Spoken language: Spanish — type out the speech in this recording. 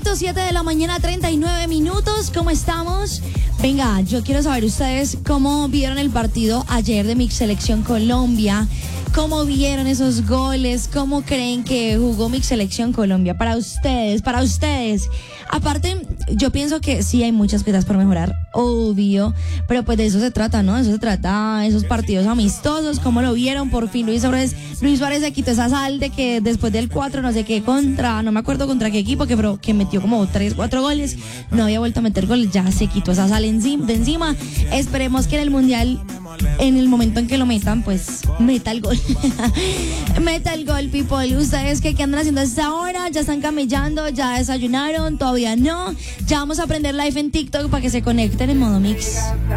Perfecto, 7 de la mañana, 39 minutos. ¿Cómo estamos? Venga, yo quiero saber ustedes cómo vieron el partido ayer de mi selección Colombia. ¿Cómo vieron esos goles? ¿Cómo creen que jugó mi selección Colombia? Para ustedes. Aparte, yo pienso que sí hay muchas cosas por mejorar, obvio, pero pues de eso se trata, ¿no? De eso se trata, esos partidos amistosos, ¿cómo lo vieron? Por fin Luis Suárez se quitó esa sal de que después del 4, no sé qué, no me acuerdo contra qué equipo, que metió como 3, 4 goles, no había vuelto a meter goles, ya se quitó esa sal de encima. Esperemos que en el Mundial, en el momento en que lo metan, pues meta el gol. Meta el gol, people. ¿Ustedes qué andan haciendo a esta hora? ¿Ya están camellando? ¿Ya desayunaron? ¿Todavía no? Ya vamos a aprender live en TikTok para que se conecten en modo mix.